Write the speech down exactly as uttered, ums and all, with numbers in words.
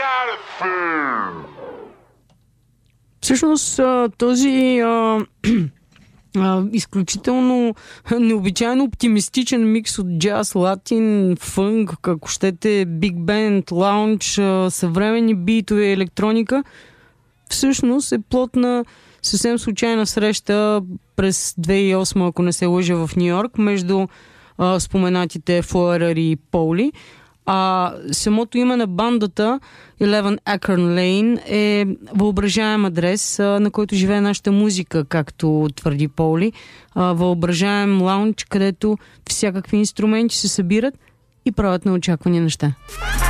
Всъщност този а, а, изключително необичайно оптимистичен микс от джаз, латин, фънк, ако щете, биг бенд, лаунж, съвременни битове и електроника, всъщност е плод на съвсем случайна среща през две хиляди и осма, ако не се лъжа, в Ню Йорк, между а, споменатите Флоерър и Поули. А самото име на бандата Eleven Acorn Lane е въображаем адрес, а, на който живее нашата музика, както твърди Поули. А, въображаем лаунж, където всякакви инструменти се събират и правят неочаквани неща.